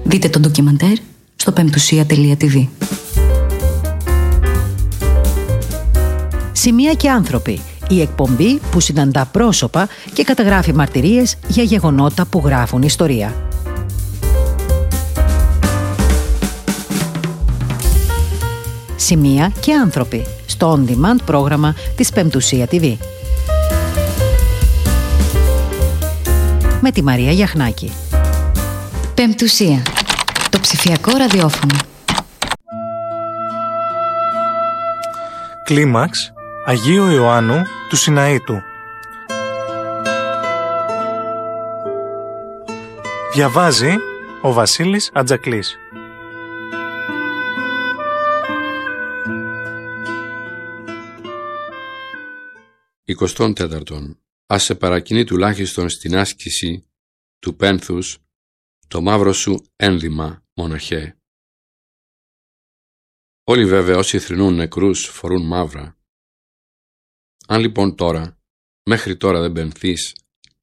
Δείτε το ντοκιμαντέρ στο πεμπτουσία.tv. Σημεία και άνθρωποι. Η εκπομπή που συναντά πρόσωπα και καταγράφει μαρτυρίες για γεγονότα που γράφουν ιστορία. Σημεία και άνθρωποι στο on-demand πρόγραμμα της Πεμπτουσία TV. Με τη Μαρία Γιαχνάκη. Πεμπτουσία. Το ψηφιακό ραδιόφωνο. Κλίμαξ Αγίου Ιωάννου του Σιναήτου. Διαβάζει ο Βασίλης Ατζακλής. Εικοστόν τέταρτον. Ας σε παρακινεί τουλάχιστον στην άσκηση του πένθους το μαύρο σου ένδυμα, μοναχέ. Όλοι βέβαια όσοι θρηνούν νεκρούς φορούν μαύρα. Αν λοιπόν μέχρι τώρα δεν πενθείς,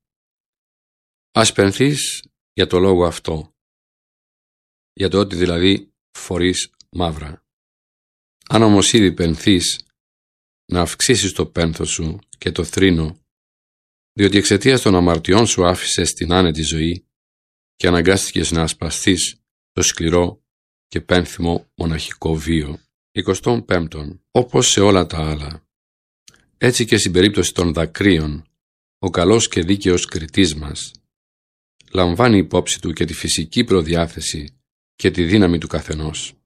ας πενθείς για το λόγο αυτό, για το ότι δηλαδή φορείς μαύρα. Αν όμως ήδη πενθείς, να αυξήσεις το πένθος σου και το θρήνο, διότι εξαιτίας των αμαρτιών σου άφησες την άνετη ζωή και αναγκάστηκες να ασπαστείς το σκληρό και πένθυμο μοναχικό βίο. 25. Όπως σε όλα τα άλλα, έτσι και στην περίπτωση των δακρύων, ο καλός και δίκαιος κριτής μας λαμβάνει υπόψη του και τη φυσική προδιάθεση και τη δύναμη του καθενός.